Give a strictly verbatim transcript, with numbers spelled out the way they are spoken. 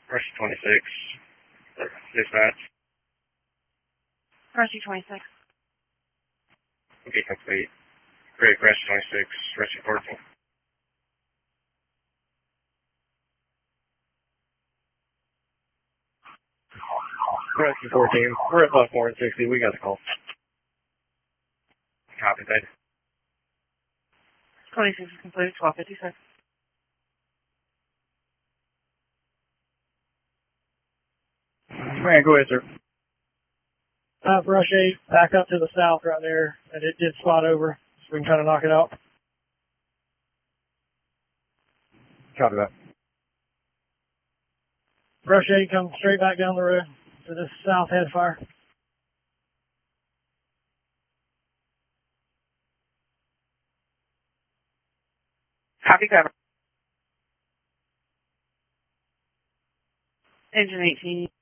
Rescue twenty-six. Dispatch. Rescue twenty-six. Okay, complete. Great, Rescue twenty-six. Rescue fourteen. Rescue fourteen. We're at left four and sixty. We got the call. Copy that. twenty-six is completed. twelve fifty-six. Man, go ahead, sir. Uh, brush eight, back up to the south right there, and it did slide over, so we can kind of knock it out. Copy that. Brush eight, come straight back down the road to this south head fire. Copy, cover. Engine eighteen.